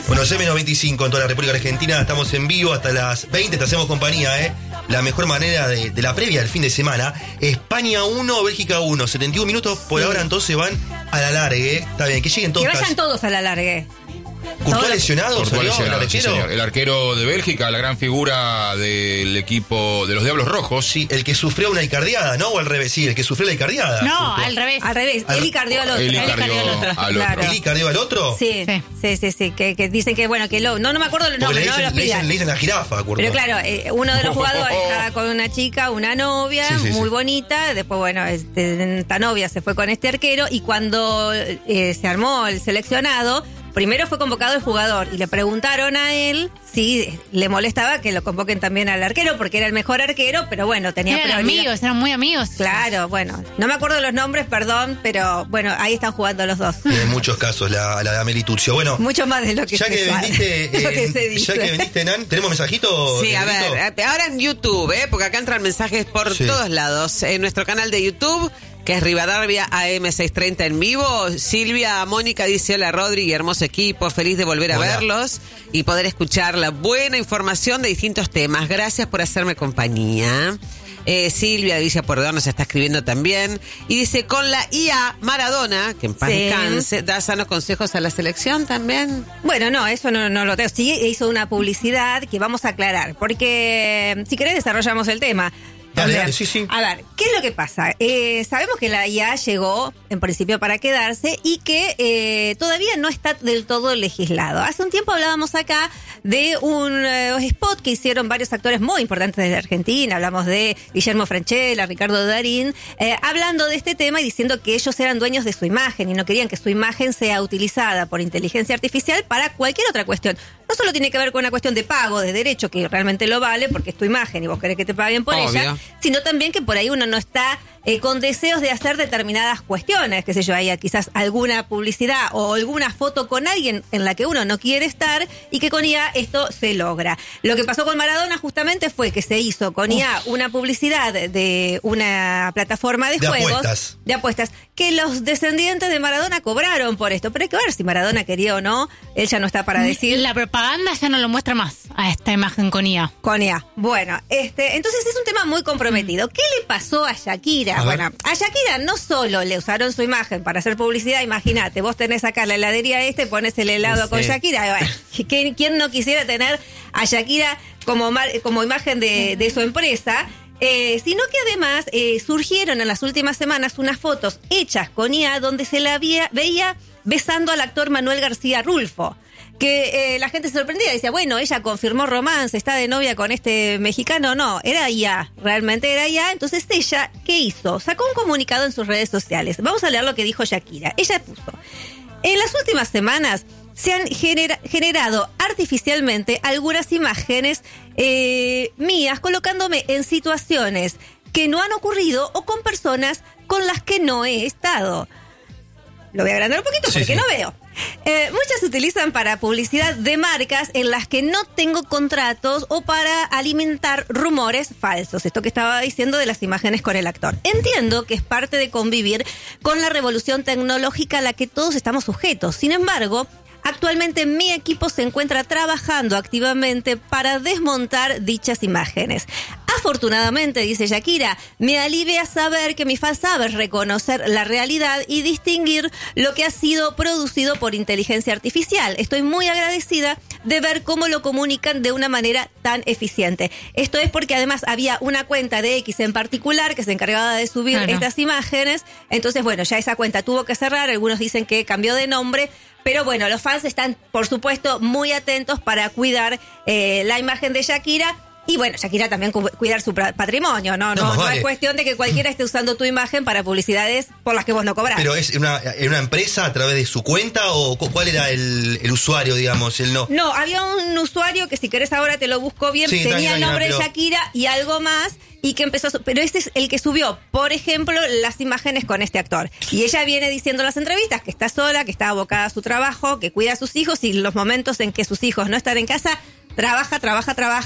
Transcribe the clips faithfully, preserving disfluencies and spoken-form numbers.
Bueno, C menos veinticinco en toda la República Argentina. Estamos en vivo hasta las veinte. Te hacemos compañía, ¿eh? La mejor manera de, de la previa del fin de semana. España uno, Bélgica uno. setenta y un minutos por Sí. ahora, entonces van a la largue. Está bien, que lleguen todos. Que vayan todos a la largue. ¿Courtois lesionado? Courtois ¿Salió lesionado, el sí, arquero? señor. El arquero de Bélgica, la gran figura del equipo de los Diablos Rojos. Sí, el que sufrió una icardiada, ¿no? O al revés, sí, el que sufrió la icardiada. No, Courtois. al revés. Al revés, Al- él icardió al otro. Él Él icardió icardió al otro. al otro. Claro. ¿El icardió al otro? Sí, Sí. sí, sí, sí, que, que dicen que, bueno, que lo... No, no me acuerdo los Porque nombres, le no me dicen, los le dicen, pidan. le dicen la jirafa, Courtois. Pero claro, eh, uno de los jugadores estaba con una chica, una novia, Sí, sí, muy sí. bonita. Después, bueno, este, esta novia se fue con este arquero y cuando eh, se armó el seleccionado, primero fue convocado el jugador y le preguntaron a él si le molestaba que lo convoquen también al arquero porque era el mejor arquero, pero bueno, tenía Eran prioridad. amigos, eran muy amigos. Claro, bueno, no me acuerdo los nombres, perdón, pero bueno, ahí están jugando los dos. En muchos casos, la, la de Ameli Turcio. Bueno, Mucho más de lo que ya se que sabe, vendiste, lo que eh, se dice. ya que vendiste, Nan, ¿tenemos mensajito? Sí, a Negrito? ver, ahora en YouTube, ¿eh? Porque acá entran mensajes por Sí. todos lados. En nuestro canal de YouTube, que es Rivadavia A M seiscientos treinta en vivo, Silvia Mónica dice: hola Rodri y hermoso equipo, feliz de volver a Hola. verlos y poder escuchar la buena información de distintos temas. Gracias por hacerme compañía. Eh, Silvia dice Porredón nos está escribiendo también y dice: con la I A Maradona, que en paz Sí. descanse, da sanos consejos a la selección también. Bueno, no, eso no, no lo tengo. Sí hizo una publicidad que vamos a aclarar, porque si querés desarrollamos el tema. Dale, A ver, dale, sí, sí. A ver, ¿qué es lo que pasa? Eh, sabemos que la I A llegó, en principio, para quedarse y que eh, todavía no está del todo legislado. Hace un tiempo hablábamos acá de un eh, spot que hicieron varios actores muy importantes de Argentina. Hablamos de Guillermo Francella, Ricardo Darín, eh, hablando de este tema y diciendo que ellos eran dueños de su imagen y no querían que su imagen sea utilizada por inteligencia artificial para cualquier otra cuestión. No solo tiene que ver con una cuestión de pago, de derecho, que realmente lo vale porque es tu imagen y vos querés que te paguen por Obvio. ella, sino también que por ahí uno no está eh, con deseos de hacer determinadas cuestiones, qué sé yo, haya quizás alguna publicidad o alguna foto con alguien en la que uno no quiere estar y que con I A esto se logra. Lo que pasó con Maradona justamente fue que se hizo con I A una publicidad de una plataforma de, De juegos, apuestas. de apuestas, que los descendientes de Maradona cobraron por esto. Pero hay que ver si Maradona quería o no, él ya no está para decir. La propaganda ya no lo muestra más a esta imagen con I A. Con I A. Bueno, este, entonces es un tema muy comprometido. ¿Qué le pasó a Shakira? A ver. Bueno, a Shakira no solo le usaron su imagen para hacer publicidad, imagínate, vos tenés acá la heladería este, pones el helado Sí. con Shakira. Bueno, ¿quién, quién no quisiera tener a Shakira como, mar- como imagen de, de su empresa? Eh, sino que además eh, surgieron en las últimas semanas unas fotos hechas con I A donde se la había- veía besando al actor Manuel García Rulfo. Que eh, la gente se sorprendía, decía, bueno, ella confirmó romance, está de novia con este mexicano. No, era I A, realmente era I A. Entonces ella, ¿qué hizo? Sacó un comunicado en sus redes sociales. Vamos a leer lo que dijo Shakira. Ella puso: en las últimas semanas se han genera- generado artificialmente algunas imágenes eh, mías colocándome en situaciones que no han ocurrido o con personas con las que no he estado. Lo voy a agrandar un poquito Sí, porque sí. no veo. Eh, muchas se utilizan para publicidad de marcas en las que no tengo contratos o para alimentar rumores falsos. Esto que estaba diciendo de las imágenes con el actor. Entiendo que es parte de convivir con la revolución tecnológica a la que todos estamos sujetos. Sin embargo, actualmente mi equipo se encuentra trabajando activamente para desmontar dichas imágenes. Afortunadamente, dice Shakira, me alivia saber que mi fan sabe reconocer la realidad y distinguir lo que ha sido producido por inteligencia artificial. Estoy muy agradecida de ver cómo lo comunican de una manera tan eficiente. Esto es porque además había una cuenta de X en particular que se encargaba de subir Claro. estas imágenes. Entonces, bueno, ya esa cuenta tuvo que cerrar. Algunos dicen que cambió de nombre. Pero bueno, los fans están, por supuesto, muy atentos para cuidar eh, la imagen de Shakira. Y bueno, Shakira también cu- cuidar su pra- patrimonio, ¿no? No, No, no, vale. es cuestión de que cualquiera esté usando tu imagen para publicidades por las que vos no cobrás. ¿Pero es una, en una empresa a través de su cuenta o cu- cuál era el, el usuario, digamos, el no? No, había un usuario que si querés ahora te lo busco bien, Sí, tenía tranqui, el tranqui, nombre pero- de Shakira y algo más, y que empezó a su- pero este es el que subió, por ejemplo, las imágenes con este actor. Y ella viene diciendo en las entrevistas que está sola, que está abocada a su trabajo, que cuida a sus hijos y los momentos en que sus hijos no están en casa, trabaja, trabaja, trabaja.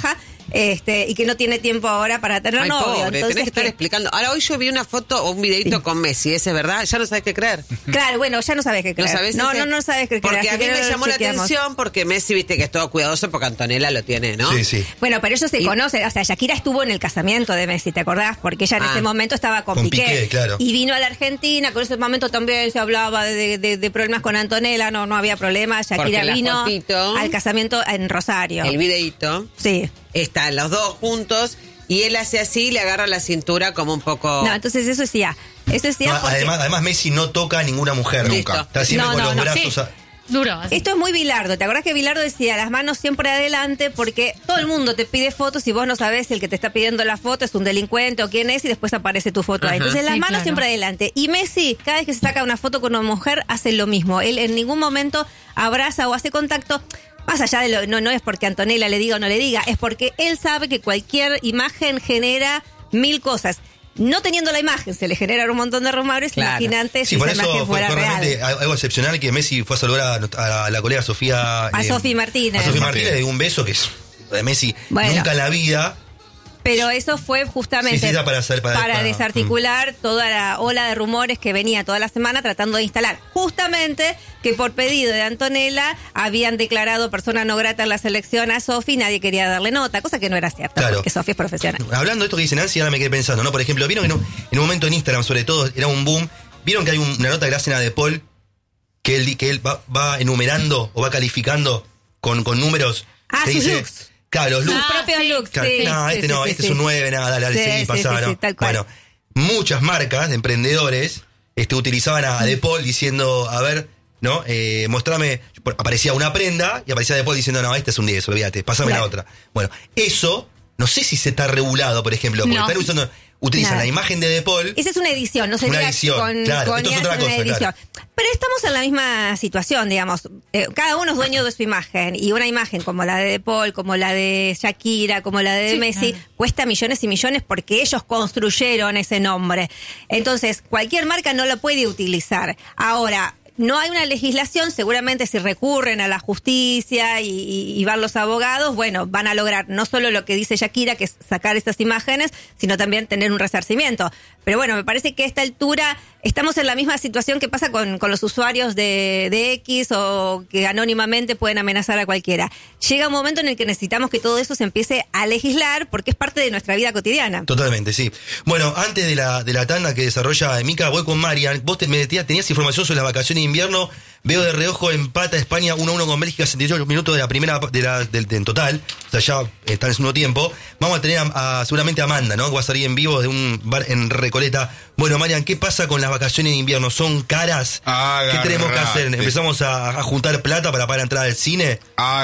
este, y que no tiene tiempo ahora para tener Ay, novio. pobre, Entonces, tenés que estar que- explicando. Ahora, hoy yo vi una foto o un videito Sí. con Messi, ¿ese es verdad? Ya no sabes qué creer. Claro, bueno, ya no sabes qué ¿No creer. sabes no, ese? no, no sabes qué creer. Porque así a mí que me lo llamó la chequeamos. atención porque Messi, viste que es todo cuidadoso porque Antonella lo tiene, ¿no? Sí, sí. Bueno, pero ellos se Y- conocen, o sea, Shakira estuvo en el casamiento de Messi, ¿te acordás? Porque ella en Ah. ese momento estaba con, Con Piqué, Piqué, claro. y vino a la Argentina, con ese momento también se hablaba de, de- de problemas con Antonella, no, no había problema, Porque Shakira la vino fotito- al casamiento en Rosario. El videito, Sí. están los dos juntos y él hace así y le agarra la cintura como un poco... No, entonces eso es ya. Eso es ya No, porque- además, además, Messi no toca a ninguna mujer Listo. nunca. Está siempre No, con no, los no, brazos. sí. a- Duro. así. Esto es muy Bilardo. ¿Te acordás que Bilardo decía las manos siempre adelante? Porque todo el mundo te pide fotos y vos no sabés si el que te está pidiendo la foto es un delincuente o quién es y después aparece tu foto ahí. Ajá. Entonces las Sí, manos claro. siempre adelante. Y Messi, cada vez que se saca una foto con una mujer, hace lo mismo. Él en ningún momento abraza o hace contacto. Más allá de lo, no, no es porque Antonella le diga o no le diga, es porque él sabe que cualquier imagen genera mil cosas. No teniendo la imagen, se le generan un montón de rumores. Claro. Imagínate Sí, si por esa eso imagen fue, fuera fue real. realmente algo excepcional que Messi fue a saludar a, a la colega Sofía. A eh, Sofi Martínez. A Sofía Martínez. Martínez, de un beso que es de Messi Bueno. nunca en la vida. Pero eso fue justamente Sí, sí, era para hacer- para- para- desarticular toda la ola de rumores que venía toda la semana tratando de instalar. Justamente que por pedido de Antonella habían declarado persona no grata en la selección a Sofi y nadie quería darle nota, cosa que no era cierta, Claro. porque Sofi es profesional. Hablando de esto que dice Nancy, ahora me quedé pensando, ¿no? Por ejemplo, vieron que en un, en un momento en Instagram, sobre todo, era un boom. Vieron que hay un- una nota que le hacen a De Paul que él, di- que él va, va enumerando o va calificando con, con números. Ah, que sus dice, looks. Claro, los Sus looks. Ah, propios sí. looks, Claro, sí. no, sí, este sí, no, sí, este sí. es un nueve, nada, dale, dale, Sí, seguí, sí, pasá, sí, ¿no? sí, tal cual. Bueno, muchas marcas de emprendedores este, utilizaban a De Paul diciendo, a ver, ¿no? Eh, mostrame, por- aparecía una prenda y aparecía De Paul diciendo, no, este es un diez, olvídate, pásame Claro. la otra. Bueno, eso, no sé si se está regulado, por ejemplo, porque No. están usando, utilizan Nada. la imagen de De Paul. Esa es una edición, no Una sería edición, con, claro, con esto es I A, otra es una cosa, edición. claro. Pero estamos en la misma situación, digamos. Eh, cada uno es dueño de su imagen y una imagen como la de De Paul, como la de Shakira, como la de Sí, Messi, claro. cuesta millones y millones porque ellos construyeron ese nombre. Entonces, cualquier marca no lo puede utilizar. Ahora, no hay una legislación, seguramente si recurren a la justicia y, y- y van los abogados, bueno, van a lograr no solo lo que dice Shakira, que es sacar estas imágenes, sino también tener un resarcimiento. Pero bueno, me parece que a esta altura estamos en la misma situación que pasa con, con los usuarios de, de X o que anónimamente pueden amenazar a cualquiera. Llega un momento en el que necesitamos que todo eso se empiece a legislar porque es parte de nuestra vida cotidiana. Totalmente, sí. Bueno, antes de la, de la tanda que desarrolla Mica, voy con Marian. Vos te, me decías, tenías información sobre las vacaciones de invierno. Veo de reojo empata España uno a uno con Bélgica, setenta y ocho minutos de la primera, de la, del, del total. O sea, ya está en el segundo tiempo. Vamos a tener a, a- seguramente a Amanda, ¿no? Que va a salir en vivo de un bar en Recoleta. Bueno, Marian, ¿qué pasa con las vacaciones de invierno? ¿Son caras? Agarrate. ¿Qué tenemos que hacer? ¿Empezamos a, a juntar plata para pagar la entrada al cine?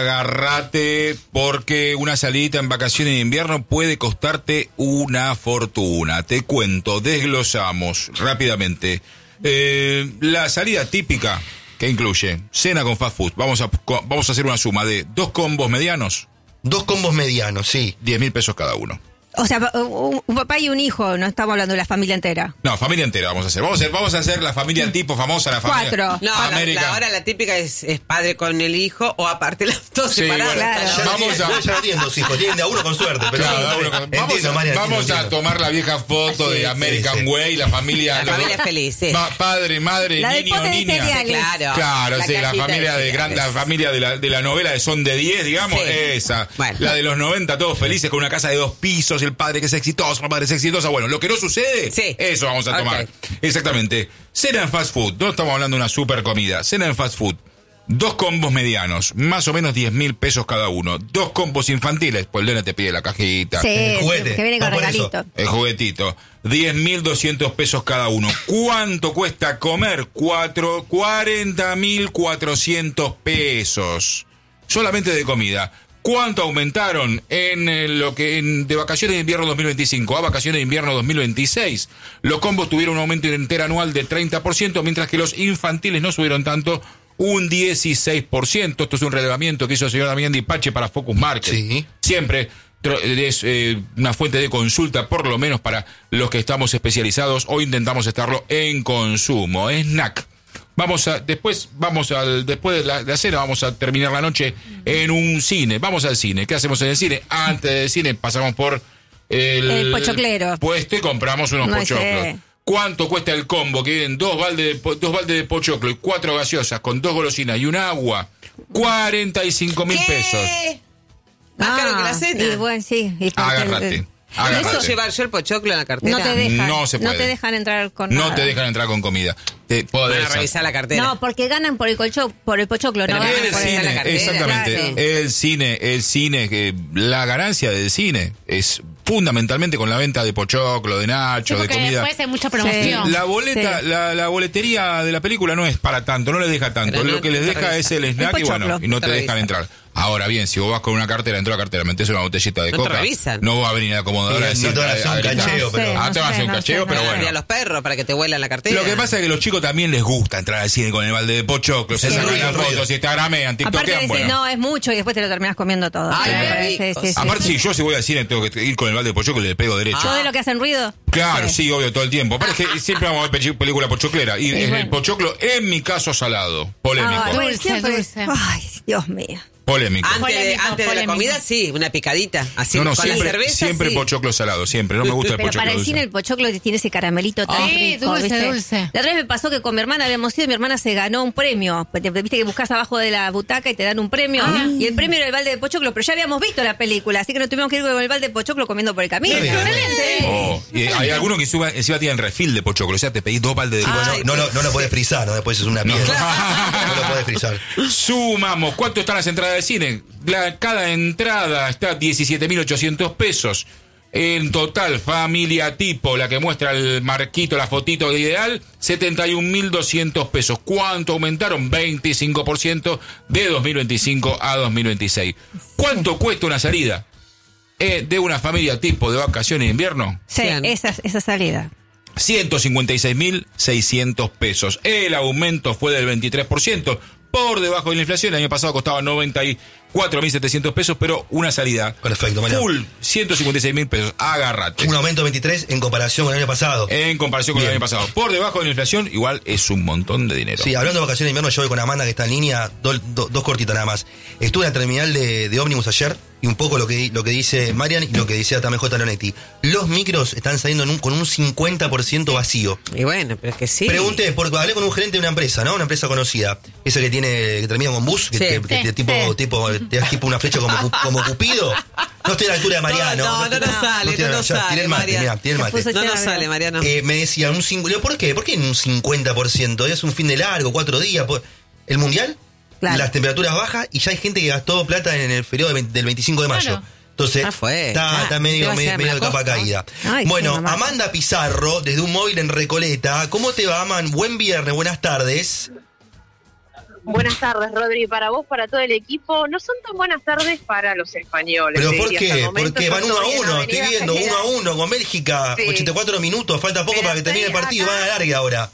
Agarrate porque una salidita en vacaciones de invierno puede costarte una fortuna. Te cuento, desglosamos rápidamente. Eh, la salida típica que incluye cena con fast food. Vamos a, co- vamos a hacer una suma de dos combos medianos, Dos combos medianos, sí. diez mil pesos cada uno. O sea, un, un papá y un hijo, no estamos hablando de la familia entera. No, familia entera vamos a hacer. Vamos a hacer, vamos a hacer la familia tipo famosa, la familia. Cuatro. No, la, América. la- ahora la típica es, es padre con el hijo o aparte las dos Sí, separadas. bueno, Claro. Ya, no Vamos tienen, a- ya no tienen dos hijos, tienen de a uno con suerte. Pero Claro, sí, da uno con- entiendo, vamos a, Marian, vamos entiendo, a entiendo. tomar la vieja foto Sí, de American sí, sí. Way, la familia. La los- familia feliz, sí. Pa- padre, madre, La del niño, pote de niña. cereales. Claro. Claro, sí, la cajita familia de cereales. gran, la familia de la, de la novela de Son de diez, digamos, Sí. esa. Bueno. La de los noventa, todos felices con una casa de dos pisos, el padre que es exitoso, la madre es exitosa. Bueno, lo que no sucede, Sí. eso vamos a tomar. Ok. Exactamente. Cena en fast food, no estamos hablando de una super comida. Cena en fast food. Dos combos medianos, más o menos diez mil pesos cada uno. Dos combos infantiles, pues el nene te pide la cajita. Sí, el sí, juguete. que viene con Va por eso. regalito. El juguetito. diez mil doscientos pesos cada uno. ¿Cuánto cuesta comer? Cuatro, cuarenta mil cuatrocientos pesos. Solamente de comida. ¿Cuánto aumentaron en eh, lo que en, de vacaciones de invierno dos mil veinticinco a vacaciones de invierno dos mil veintiséis? Los combos tuvieron un aumento interanual de treinta por ciento, mientras que los infantiles no subieron tanto, un dieciséis por ciento. Esto es un relevamiento que hizo el señor Damián Dipache para Focus Market. Sí. Siempre tro- es eh, una fuente de consulta, por lo menos para los que estamos especializados o intentamos estarlo en consumo. Snack. Vamos a, después, vamos al, después de la, de la cena, vamos a terminar la noche en un cine. Vamos al cine. ¿Qué hacemos en el cine? Antes del cine pasamos por el, El pochoclero. puesto y compramos unos No pochoclos. sé. ¿Cuánto cuesta el combo? Que vienen dos baldes de, po- dos baldes de pochoclo y cuatro gaseosas con dos golosinas y un agua. cuarenta y cinco mil pesos. Más caro que la cena. Y bueno, sí. Y porque Agárrate. el- Agárrate. ¿Eso llevar yo el pochoclo en la cartera? No te dejan. No se puede. te dejan entrar con No nada. te dejan entrar con comida. Te Van podés a revisar la cartera. No, porque ganan por el colcho, por el pochoclo, Pero no ganan en El por Poner el en la cine, cartera, exactamente. claro. El cine, el cine, que la ganancia del cine es fundamentalmente con la venta de pochoclo, de Sí, nacho, de porque comida. después hay mucha promoción. La boleta, Sí. la, la boletería de la película no es para tanto, no les deja tanto. Pero no Lo que les te deja revisa. es el snack El y bueno, pochoclo. y no Te te dejan revisa. entrar. Ahora bien, si vos vas con una cartera, dentro de la cartera, metés una botellita de No te coca, revisan. no va a venir la acomodadora a Sí, no decir, te van a hacer a- a un gritar. cacheo, No sé, pero- Ah, te van a hacer un no sé, cacheo, no pero sé. bueno. Y a los perros para que te huelan la cartera. Lo que pasa es que a los chicos también les gusta entrar al cine con el balde de pochoclo, se Sí, sacan sí, las sí. fotos, instagramean, Aparte tiktokean, dice, bueno. no, es mucho y después te lo terminas comiendo todo. Ay, Sí, qué sí, rico. sí, sí. Aparte, si yo si voy al cine tengo que ir con el balde de pochoclo y le pego derecho. ¿Todo de lo que hacen ruido? Claro, sí, obvio, todo el tiempo. Pero es que siempre vamos a ver pe- película pochoclera. Y es el pochoclo, en mi caso, salado. Polémico. Ay, Dulce, siempre- dulce. Ay, Dios mío. Polémico. Antes, de, Polémico, antes de la polémico. comida, sí, una picadita. Así, no, no, con siempre, la cerveza, siempre sí. pochoclo salado, siempre. No me gusta el Pero pochoclo para el dulce. cine el pochoclo tiene ese caramelito tan Sí, rico, dulce, ¿viste? dulce. La otra vez me pasó que con mi hermana habíamos ido y mi hermana se ganó un premio. Te- Viste que buscas abajo de la butaca y te dan un premio. Ah. Y el premio era el balde de pochoclo, pero ya habíamos visto la película, así que no tuvimos que ir con el balde de pochoclo comiendo por el camino. Qué bien. Sí. Oh, y hay algunos que suban, encima tienen refil de pochoclo. O sea, te pedís dos baldes de Sí, bueno, Ay, no, qué- no, no lo podés frizar, ¿no? Después es una piedra. No lo podés frizar. Sumamos. ¿Cuánto están las entradas de cine? La- cada entrada está diecisiete mil ochocientos pesos. En total, familia tipo, la que muestra el marquito, la fotito ideal, setenta y un mil doscientos pesos. ¿Cuánto aumentaron? veinticinco por ciento de dos mil veinticinco a dos mil veintiséis. ¿Cuánto cuesta una salida eh, de una familia tipo de vacaciones de invierno? Sí, Bien. esa, esa salida. ciento cincuenta y seis mil seiscientos pesos. El aumento fue del veintitrés por ciento, por debajo de la inflación. El año pasado costaba noventa y cuatro mil setecientos pesos, pero una salida Perfecto, Mariano. full, ciento cincuenta y seis mil pesos. Agárrate. Un aumento de veintitrés en comparación con el año pasado. En comparación con Bien. el año pasado. Por debajo de la inflación, igual es un montón de dinero. Sí, hablando de vacaciones de invierno, yo voy con Amanda que está en línea, do- do- dos cortitas nada más. Estuve en la terminal de, de ómnibus ayer y un poco lo que, lo que dice Marian y lo que decía también J. Leonetti. Los micros están saliendo en un- con un cincuenta por ciento vacío. Y bueno, pero es que sí. Pregunté, porque hablé con un gerente de una empresa, ¿no? Una empresa conocida. Esa que tiene, que termina con bus, que, Sí. que- que Sí, tipo, sí. tipo, te das tipo una flecha como, cu- como Cupido. No estoy a la altura de Mariano. No, no, no nos sale, estoy a no la- nos ya, sale, tiré el mate, Marian. mirá, tiré el Se mate. puso No nos Este, sale, Mariano. Eh, me decían un cincuenta. ¿Por qué? ¿Por qué un cincuenta por ciento? Es un fin de largo, cuatro días. por- ¿El mundial? Claro. Las temperaturas bajas y ya hay gente que gastó plata en el feriado de veinte del veinticinco de mayo. Claro. Entonces, Ya fue. está, Ah, está ¿qué medio, va a medio, ser, medio de la capa costa? caída. Ay, bueno, sí, mamá. Amanda Pizarro, desde un móvil en Recoleta. ¿Cómo te va, Aman? Buen viernes, buenas tardes. Buenas tardes, Rodri, para vos, para todo el equipo. No son tan buenas tardes para los españoles. ¿Pero te por diría, hasta el qué? momento. Porque Yo van uno a estoy en uno. Estoy Avenida viendo uno General. a uno con Bélgica. Sí. ochenta y cuatro minutos. Falta poco Pero para que termine el estoy partido. acá. Van a largue ahora.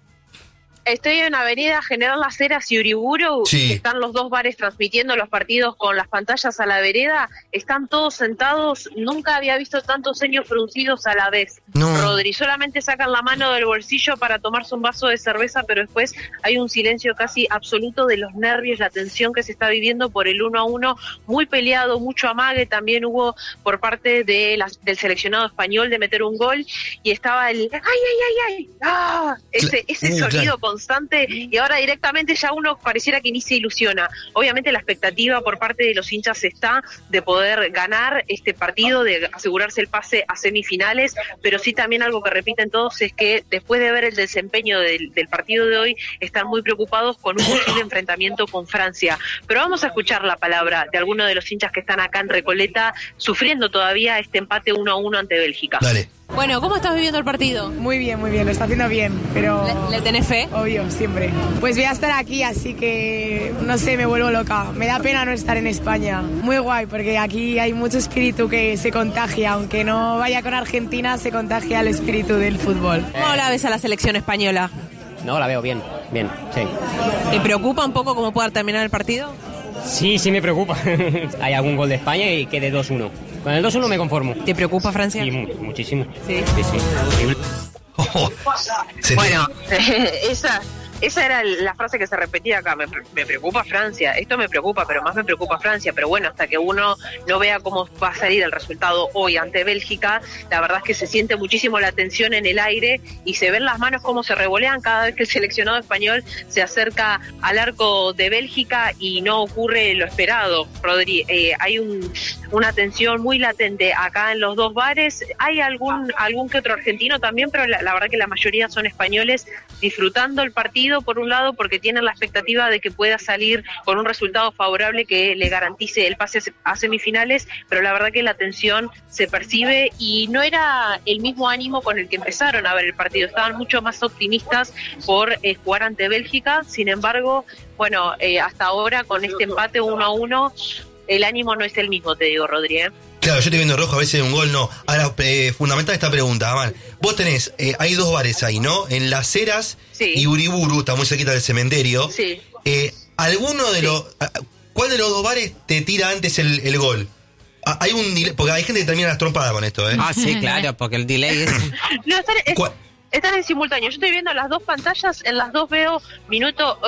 Estoy en Avenida General Las Heras y Uriburu. Sí. Están los dos bares transmitiendo los partidos con las pantallas a la vereda. Están todos sentados. Nunca había visto tantos ceños fruncidos a la vez. No. Rodri, solamente sacan la mano del bolsillo para tomarse un vaso de cerveza, pero después hay un silencio casi absoluto de los nervios, la tensión que se está viviendo por el uno a uno. Muy peleado, mucho amague también hubo por parte de las- del seleccionado español de meter un gol. Y estaba el ¡ay, ay, ay, ay! ¡Ah! Ese, ese Uh, sonido claro. constante, y ahora directamente ya uno pareciera que ni se ilusiona. Obviamente la expectativa por parte de los hinchas está de poder ganar este partido, de asegurarse el pase a semifinales, pero sí también algo que repiten todos es que después de ver el desempeño del, del partido de hoy, están muy preocupados con un posible enfrentamiento con Francia. Pero vamos a escuchar la palabra de algunos de los hinchas que están acá en Recoleta, sufriendo todavía este empate uno a uno ante Bélgica. Dale. Bueno, ¿cómo estás viviendo el partido? Muy bien, muy bien, lo está haciendo bien, pero ¿Le, le tenés fe? obvio, siempre. Pues voy a estar aquí, así que no sé, me vuelvo loca. Me da pena no estar en España. Muy guay, porque aquí hay mucho espíritu que se contagia, aunque no vaya con Argentina, se contagia el espíritu del fútbol. ¿Cómo la ves a la selección española? No, la veo bien, bien, sí. ¿Te preocupa un poco cómo pueda terminar el partido? Sí, sí me preocupa. Hay algún gol de España y quede dos uno. Con el dos uno me conformo. ¿Te preocupa Francia? Sí, mu- muchísimo. Sí. Sí, sí. Horrible. Oh, se te- Bueno, esa, esa era la frase que se repetía acá, me, me preocupa Francia, esto me preocupa, pero más me preocupa Francia, pero bueno, hasta que uno no vea cómo va a salir el resultado hoy ante Bélgica, la verdad es que se siente muchísimo la tensión en el aire y se ven las manos cómo se revolean cada vez que el seleccionado español se acerca al arco de Bélgica y no ocurre lo esperado, Rodri. Eh, hay un, una tensión muy latente acá en los dos bares, hay algún, algún que otro argentino también, pero la, la verdad que la mayoría son españoles disfrutando el partido, por un lado, porque tienen la expectativa de que pueda salir con un resultado favorable que le garantice el pase a semifinales, pero la verdad que la tensión se percibe y no era el mismo ánimo con el que empezaron a ver el partido, estaban mucho más optimistas por eh, jugar ante Bélgica, sin embargo, bueno, eh, hasta ahora con este empate uno a uno, el ánimo no es el mismo, te digo, Rodri, ¿eh? Claro, yo estoy viendo rojo, a veces un gol no. Ahora, eh, fundamental esta pregunta, Amal. Vos tenés, eh, hay dos bares ahí, ¿no? En Las Heras sí. y Uriburu, está muy cerquita del cementerio. Sí. Eh, ¿Alguno de sí. los... ¿Cuál de los dos bares te tira antes el, el gol? Ah, hay un delay, porque hay gente que termina las trompadas con esto, ¿eh? Ah, sí, claro, porque el delay es... No, están, es, están en simultáneo. Yo estoy viendo las dos pantallas, en las dos veo minuto